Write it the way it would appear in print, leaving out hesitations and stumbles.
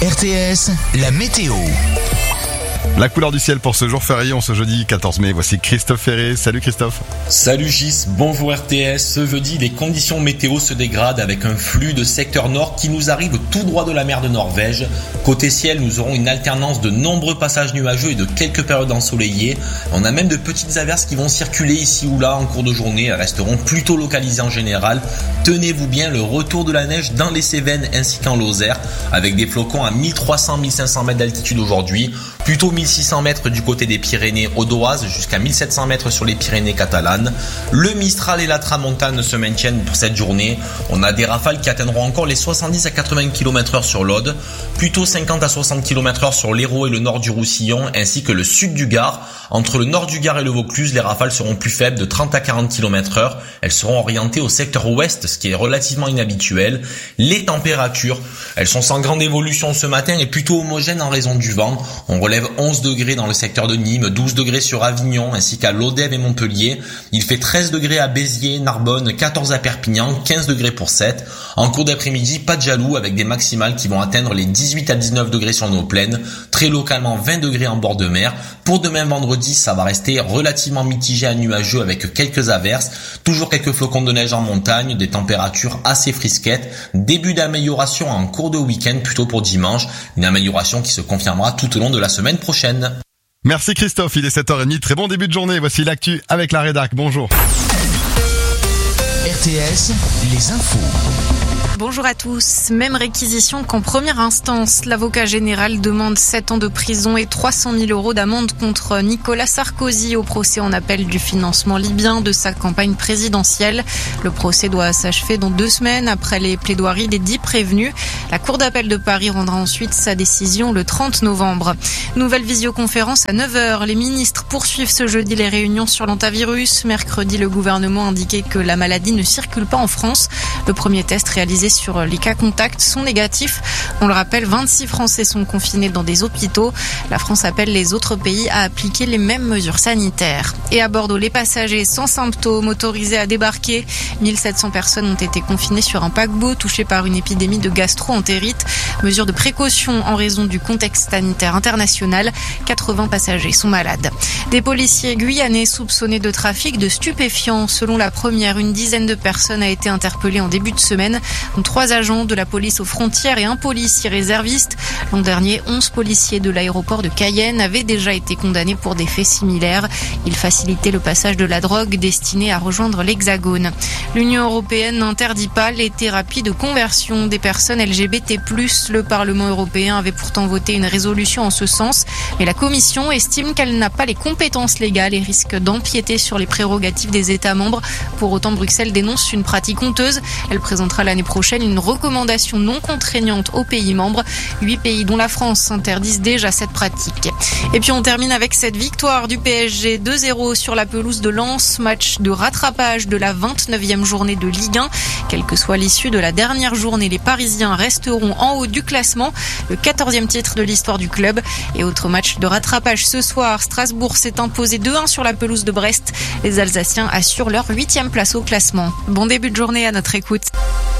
RTS, la météo. La couleur du ciel pour ce jour férié, ce jeudi 14 mai. Voici Christophe Ferré. Salut Christophe. Salut Gis, bonjour RTS. Ce jeudi, les conditions météo se dégradent avec un flux de secteur nord qui nous arrive tout droit de la mer de Norvège. Côté ciel, nous aurons une alternance de nombreux passages nuageux et de quelques périodes ensoleillées. On a même de petites averses qui vont circuler ici ou là en cours de journée. Elles resteront plutôt localisées en général. Tenez-vous bien, le retour de la neige dans les Cévennes ainsi qu'en Lozère, avec des flocons à 1300-1500 mètres d'altitude aujourd'hui. Plutôt 1600 mètres du côté des Pyrénées audoises jusqu'à 1700 mètres sur les Pyrénées catalanes. Le Mistral et la Tramontane se maintiennent pour cette journée. On a des rafales qui atteindront encore les 70 à 80 km/h sur l'Aude, plutôt 50 à 60 km/h sur l'Hérault et le nord du Roussillon, ainsi que le sud du Gard. Entre le nord du Gard et le Vaucluse, les rafales seront plus faibles de 30 à 40 km/h. Elles seront orientées au secteur ouest, ce qui est relativement inhabituel. Les températures, elles sont sans grande évolution ce matin et plutôt homogènes en raison du vent. On relève 11 degrés dans le secteur de Nîmes, 12 degrés sur Avignon ainsi qu'à Lodève et Montpellier. Il fait 13 degrés à Béziers, Narbonne, 14 à Perpignan, 15 degrés pour Sète. En cours d'après-midi, pas de jaloux avec des maximales qui vont atteindre les 18 à 19 degrés sur nos plaines. Très localement 20 degrés en bord de mer. Pour demain vendredi, ça va rester relativement mitigé à nuageux avec quelques averses. Toujours quelques flocons de neige en montagne, des températures assez frisquettes. Début d'amélioration en cours de week-end plutôt pour dimanche. Une amélioration qui se confirmera tout au long de la semaine prochaine. Merci Christophe, il est 7h30, très bon début de journée. Voici l'actu avec la rédac, bonjour. RTS, les infos. Bonjour à tous. Même réquisition qu'en première instance. L'avocat général demande 7 ans de prison et 300 000 € d'amende contre Nicolas Sarkozy au procès en appel du financement libyen de sa campagne présidentielle. Le procès doit s'achever dans 2 semaines après les plaidoiries des 10 prévenus. La Cour d'appel de Paris rendra ensuite sa décision le 30 novembre. Nouvelle visioconférence à 9h. Les ministres poursuivent ce jeudi les réunions sur l'hantavirus. Mercredi, le gouvernement indiquait que la maladie ne circule pas en France. Le premier test réalisé sur les cas contacts sont négatifs. On le rappelle, 26 Français sont confinés dans des hôpitaux. La France appelle les autres pays à appliquer les mêmes mesures sanitaires. Et à Bordeaux, les passagers sans symptômes autorisés à débarquer. 1700 personnes ont été confinées sur un paquebot touché par une épidémie de gastro-entérite. Mesure de précaution en raison du contexte sanitaire international. 80 passagers sont malades. Des policiers guyanais soupçonnés de trafic de stupéfiants. Selon la première, une dizaine de personnes a été interpellée en début de semaine. 3 agents de la police aux frontières et un policier réserviste. L'an dernier, 11 policiers de l'aéroport de Cayenne avaient déjà été condamnés pour des faits similaires. Ils facilitaient le passage de la drogue destinée à rejoindre l'Hexagone. L'Union européenne n'interdit pas les thérapies de conversion des personnes LGBT+. Le Parlement européen avait pourtant voté une résolution en ce sens, mais la Commission estime qu'elle n'a pas les compétences légales et risque d'empiéter sur les prérogatives des États membres. Pour autant, Bruxelles dénonce une pratique honteuse. Elle présentera l'année prochaine une recommandation non contraignante aux pays membres. 8 pays dont la France interdisent déjà cette pratique. Et puis on termine avec cette victoire du PSG 2-0 sur la pelouse de Lens. Match de rattrapage de la 29e journée de Ligue 1. Quelle que soit l'issue de la dernière journée, les Parisiens resteront en haut du classement. Le 14e titre de l'histoire du club. Et autre match de rattrapage ce soir. Strasbourg s'est imposé 2-1 sur la pelouse de Brest. Les Alsaciens assurent leur 8e place au classement. Bon début de journée à notre écoute.